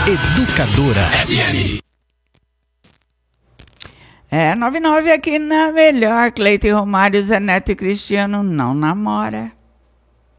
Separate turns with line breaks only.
Educadora FM.
99 aqui na melhor. Cleito e Romário, Zé Neto e Cristiano não namora.